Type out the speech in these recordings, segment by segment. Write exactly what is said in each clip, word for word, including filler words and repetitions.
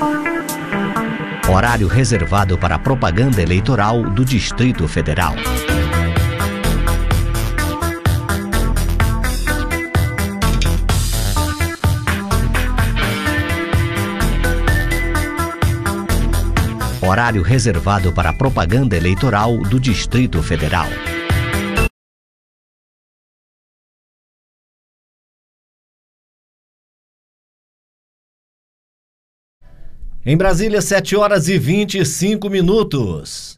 Horário reservado para propaganda eleitoral do Distrito Federal. Horário reservado para propaganda eleitoral do Distrito Federal. Em Brasília, sete horas e vinte e cinco minutos.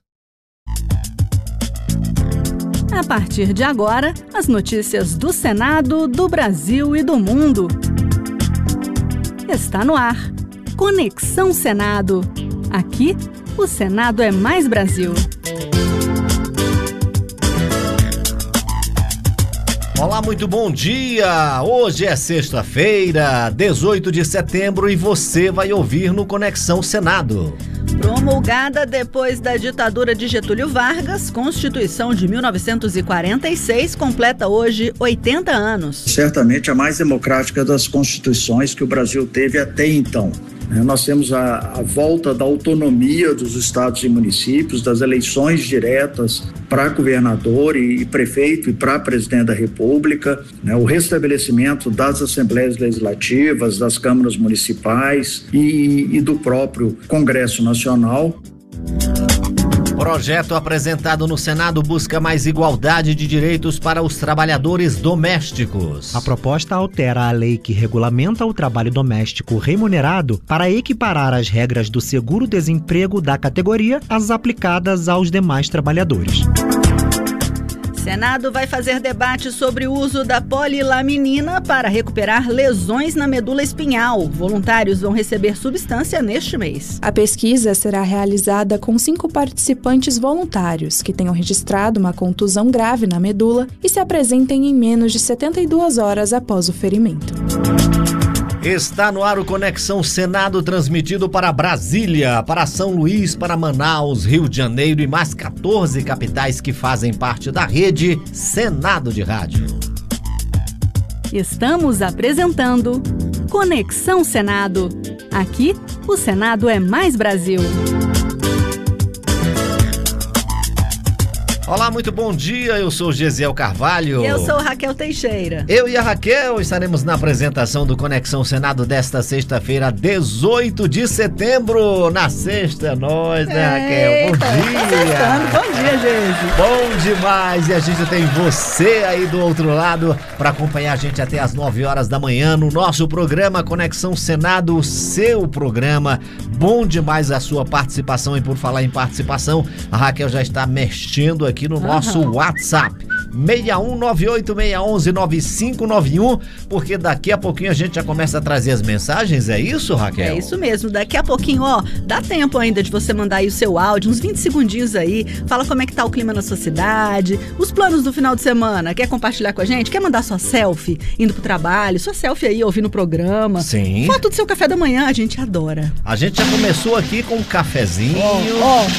A partir de agora, as notícias do Senado, do Brasil e do mundo. Está no ar. Conexão Senado. Aqui, o Senado é mais Brasil. Olá, muito bom dia! Hoje é sexta-feira, dezoito de setembro, e você vai ouvir no Conexão Senado. Promulgada depois da ditadura de Getúlio Vargas, Constituição de mil novecentos e quarenta e seis completa hoje oitenta anos. Certamente a mais democrática das constituições que o Brasil teve até então. Nós temos a, a volta da autonomia dos estados e municípios, das eleições diretas para governador e, e prefeito e para presidente da República, né? O restabelecimento das assembleias legislativas, das câmaras municipais e, e do próprio Congresso Nacional. Projeto apresentado no Senado busca mais igualdade de direitos para os trabalhadores domésticos. A proposta altera a lei que regulamenta o trabalho doméstico remunerado para equiparar as regras do seguro-desemprego da categoria às aplicadas aos demais trabalhadores. Senado vai fazer debate sobre o uso da polilaminina para recuperar lesões na medula espinhal. Voluntários vão receber substância neste mês. A pesquisa será realizada com cinco participantes voluntários que tenham registrado uma contusão grave na medula e se apresentem em menos de setenta e duas horas após o ferimento. Está no ar o Conexão Senado, transmitido para Brasília, para São Luís, para Manaus, Rio de Janeiro e mais quatorze capitais que fazem parte da rede Senado de Rádio. Estamos apresentando Conexão Senado. Aqui, o Senado é mais Brasil. Olá, muito bom dia, eu sou Gesiel Carvalho. Eu sou Raquel Teixeira. Eu e a Raquel estaremos na apresentação do Conexão Senado desta sexta-feira, dezoito de setembro. Na sexta, nós, né, Raquel? Bom dia! Tá bom dia, Gesi. Bom demais! E a gente tem você aí do outro lado para acompanhar a gente até as nove horas da manhã no nosso programa Conexão Senado, o seu programa. Bom demais a sua participação, e por falar em participação, a Raquel já está mexendo aqui aqui no nosso uhum. WhatsApp seis um nove oito seis um um nove cinco nove um, porque daqui a pouquinho a gente já começa a trazer as mensagens, é isso, Raquel? É isso mesmo, daqui a pouquinho, ó, dá tempo ainda de você mandar aí o seu áudio, uns vinte segundinhos aí, fala como é que tá o clima na sua cidade, os planos do final de semana, quer compartilhar com a gente? Quer mandar sua selfie indo pro trabalho, sua selfie aí ouvindo o programa? Sim. Foto do seu café da manhã, a gente adora. A gente já começou aqui com um cafezinho. Ó, ó.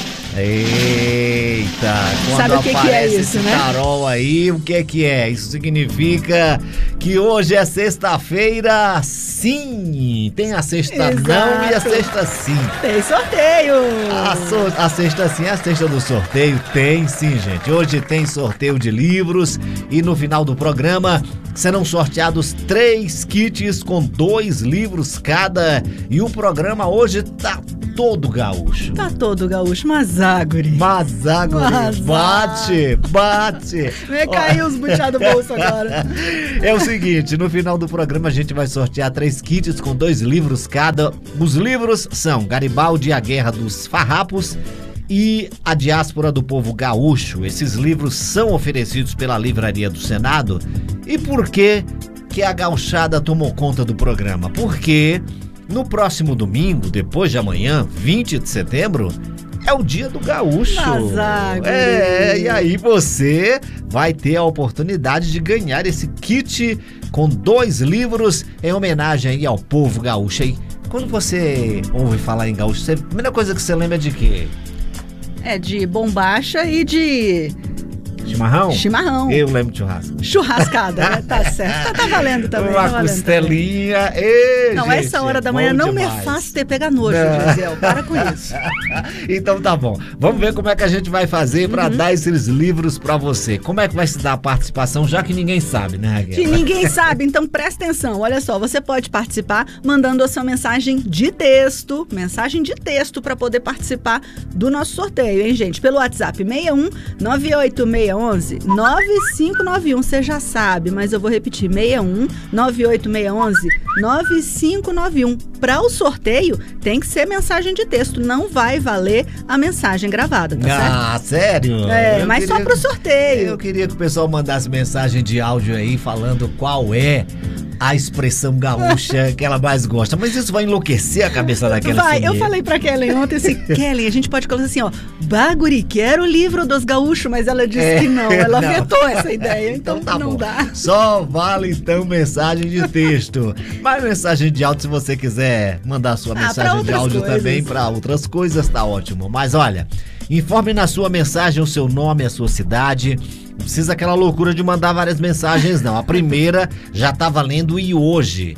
Eita, quando sabe o que aparece que é isso, esse né? tarol aí, o que é que é? Isso significa que hoje é sexta-feira, sim! Tem a sexta Exato. Não e a sexta sim. Tem sorteio! A, so, a sexta sim, a sexta do sorteio tem sim, gente. Hoje tem sorteio de livros e no final do programa serão sorteados três kits com dois livros cada, e o programa hoje tá todo gaúcho. Tá todo gaúcho, Mazáguri. Mazáguri. Bate, bate. Me caiu os buteados do bolso agora. É o seguinte, no final do programa a gente vai sortear três kits com dois livros cada. Os livros são Garibaldi e a Guerra dos Farrapos e A Diáspora do Povo Gaúcho. Esses livros são oferecidos pela Livraria do Senado. E por que que a gauchada tomou conta do programa? Porque no próximo domingo, depois de amanhã, vinte de setembro, é o dia do gaúcho. Mazáguri. É, e aí você vai ter a oportunidade de ganhar esse kit com dois livros em homenagem aí ao povo gaúcho. E quando você ouve falar em gaúcho, você, a primeira coisa que você lembra é de quê? É de bombacha e de Chimarrão? Chimarrão. Eu lembro de churrasco. Churrascada, né? Tá certo. Tá, tá valendo também. Uma tá valendo costelinha. Ei, não, gente, essa hora da é manhã não demais. me faça ter pegar nojo, Gisele. Para com isso. Então tá bom. Vamos ver como é que a gente vai fazer pra Uhum. dar esses livros pra você. Como é que vai se dar a participação, já que ninguém sabe, né, Raquel? Que ninguém sabe, então presta atenção. Olha só, você pode participar mandando a sua mensagem de texto, mensagem de texto para poder participar do nosso sorteio, hein, gente? Pelo WhatsApp seis um nove oito seis um um nove cinco nove um. Você já sabe, mas eu vou repetir: seis um nove oito seis um um nove cinco nove um. Para o sorteio, tem que ser mensagem de texto, não vai valer a mensagem gravada, tá certo? Ah, sério? É, Eu mas queria- só pro sorteio. Eu queria que o pessoal mandasse mensagem de áudio aí falando qual é a expressão gaúcha que ela mais gosta. Mas isso vai enlouquecer a cabeça daquela Vai, eu senhora. falei pra Kellen ontem assim, Kellen, a gente pode colocar assim, ó, Baguri, quero o livro dos gaúchos, mas ela disse É, que não, ela não. vetou essa ideia, então, Então tá não bom. dá. Só vale então mensagem de texto. Mas mensagem de áudio, se você quiser mandar sua Ah, pra mensagem de outras áudio coisas. também para outras coisas, tá ótimo. Mas olha, informe na sua mensagem o seu nome, a sua cidade. Não precisa aquela loucura de mandar várias mensagens, não. A primeira já tá valendo e hoje,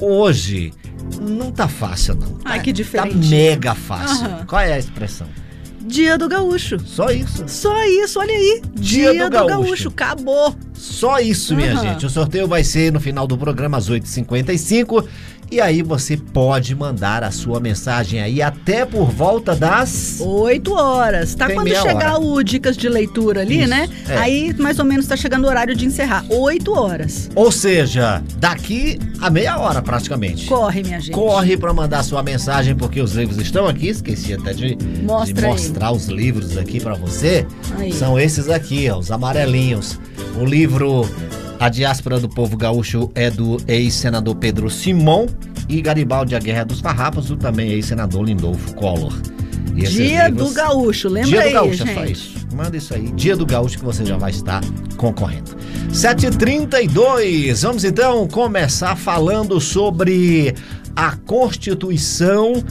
hoje, não tá fácil, não. Ai, Tá- que Tá diferente. mega fácil. Aham. Qual é a expressão? Dia do gaúcho. Só isso. Só isso, olha aí. Dia Dia, do do, gaúcho. gaúcho. Acabou. Só isso, minha Aham. gente. O sorteio vai ser no final do programa, às oito e cinquenta e cinco. E aí você pode mandar a sua mensagem aí até por volta das... Oito horas. Tá Tem quando meia chegar hora. o Dicas de Leitura ali, Isso, né? é. Aí mais ou menos tá chegando o horário de encerrar. Oito horas. Ou seja, daqui a meia hora praticamente. Corre, minha gente. Corre pra mandar sua mensagem, porque os livros estão aqui. Esqueci até de, Mostra de aí. mostrar os livros aqui pra você. Aí. São esses aqui, ó, os amarelinhos. O livro A Diáspora do Povo Gaúcho é do ex-senador Pedro Simão e Garibaldi, A Guerra dos Farrapos, do também ex-senador Lindolfo Collor. E esses Dia livros- do gaúcho, lembra Dia aí, do Gaúcho, gente? é só isso. Manda isso aí. Dia do Gaúcho que você já vai estar concorrendo. sete e trinta e dois. Vamos então começar falando sobre a Constituição.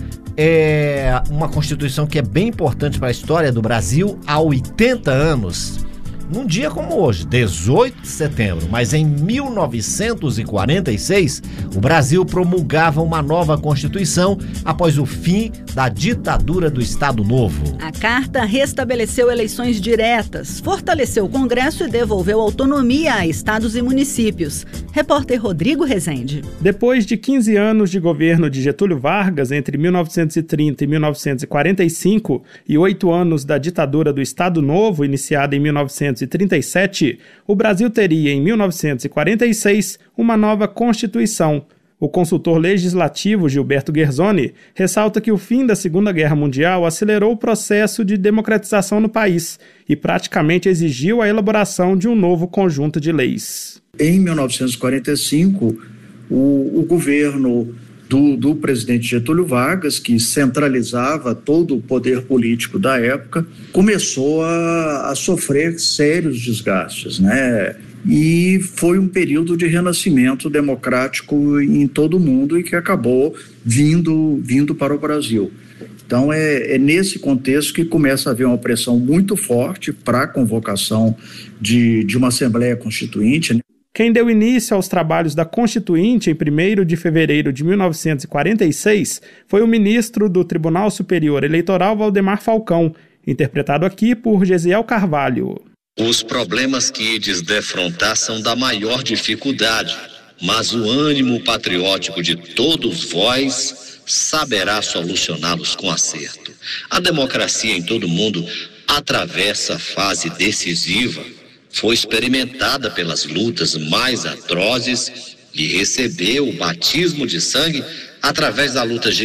É uma Constituição que é bem importante para a história do Brasil há oitenta anos. Num dia como hoje, dezoito de setembro, mas em mil novecentos e quarenta e seis, o Brasil promulgava uma nova Constituição após o fim da ditadura do Estado Novo. A carta restabeleceu eleições diretas, fortaleceu o Congresso e devolveu autonomia a estados e municípios. Repórter Rodrigo Rezende. Depois de quinze anos de governo de Getúlio Vargas, entre mil novecentos e trinta e mil novecentos e quarenta e cinco, e oito anos da ditadura do Estado Novo, iniciada em mil novecentos e trinta e sete, o Brasil teria, em mil novecentos e quarenta e seis, uma nova Constituição. O consultor legislativo Gilberto Guerzoni ressalta que o fim da Segunda Guerra Mundial acelerou o processo de democratização no país e praticamente exigiu a elaboração de um novo conjunto de leis. Em mil novecentos e quarenta e cinco, o, o governo do, do presidente Getúlio Vargas, que centralizava todo o poder político da época, começou a, a sofrer sérios desgastes, né? E foi um período de renascimento democrático em todo o mundo e que acabou vindo, vindo para o Brasil. Então é, é nesse contexto que começa a haver uma pressão muito forte para a convocação de, de uma Assembleia Constituinte, né? Quem deu início aos trabalhos da Constituinte em primeiro de fevereiro de mil novecentos e quarenta e seis foi o ministro do Tribunal Superior Eleitoral, Valdemar Falcão, interpretado aqui por Gesiel Carvalho. Os problemas que ides defrontar são da maior dificuldade, mas o ânimo patriótico de todos vós saberá solucioná-los com acerto. A democracia em todo o mundo atravessa fase decisiva, foi experimentada pelas lutas mais atrozes e recebeu o batismo de sangue através da luta